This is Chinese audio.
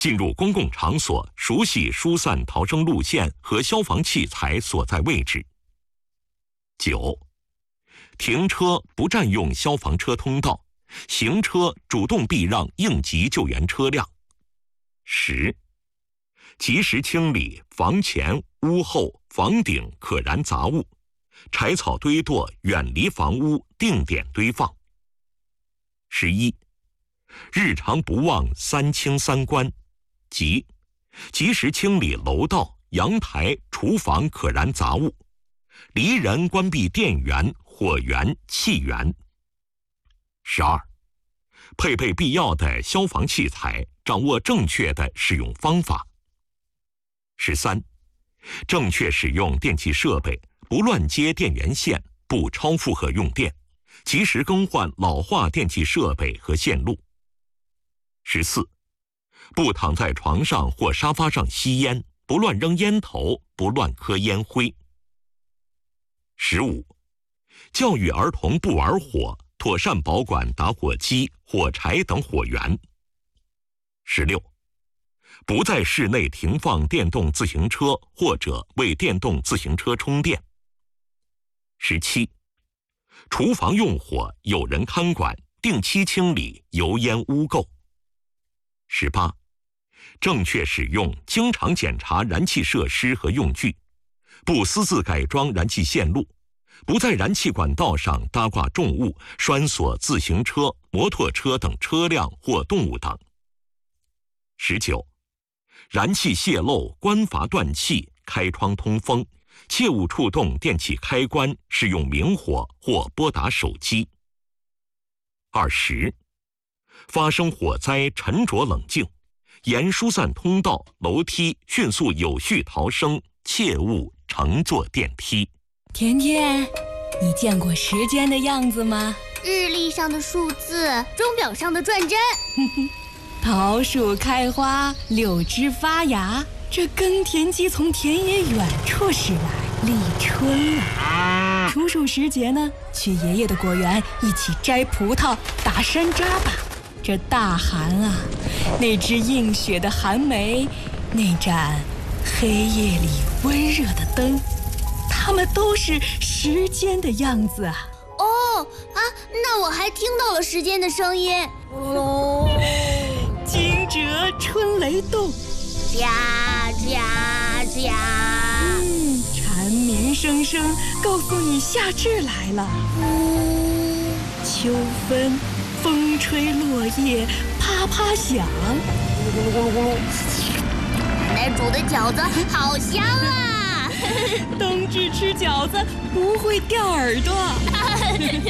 进入公共场所，熟悉疏散逃生路线和消防器材所在位置。9. 停车不占用消防车通道，行车主动避让应急救援车辆。10. 及时清理房前、屋后、房顶可燃杂物，柴草堆垛远离房屋，定点堆放。11. 日常不忘3清3关，即及时清理楼道、阳台、厨房可燃杂物，离人关闭电源、火源、气源。12. 配备必要的消防器材，掌握正确的使用方法。13. 正确使用电气设备，不乱接电源线，不超负荷用电，及时更换老化电气设备和线路。14. 不躺在床上或沙发上吸烟，不乱扔烟头，不乱磕烟灰。15. 教育儿童不玩火，妥善保管打火机、火柴等火源。16. 不在室内停放电动自行车或者为电动自行车充电。17. 厨房用火有人看管，定期清理油烟污垢。18. 正确使用，经常检查燃气设施和用具，不私自改装燃气线路，不在燃气管道上搭挂重物，拴锁自行车、摩托车等车辆或动物等。19. 燃气泄漏、关阀断气、开窗通风，切勿触动电器开关，使用明火或拨打手机。20. 发生火灾沉着冷静，沿疏散通道、楼梯迅速有序逃生，切勿乘坐电梯。 甜甜，你见过时间的样子吗？ 日历上的数字，钟表上的转针。 桃树开花，柳枝发芽，这耕田机从田野远处驶来，立春了。处暑时节呢，去爷爷的果园一起摘葡萄、打山楂吧。这大寒啊，那只映雪的寒梅，那盏黑夜里温热的灯，它们都是时间的样子啊。 那我还听到了时间的声音。 惊蛰春雷动， 喳喳喳。 蝉鸣声声告诉你夏至来了。秋分，风吹落叶啪啪响。 奶奶煮的饺子好香啊！ 冬至吃饺子不会掉耳朵。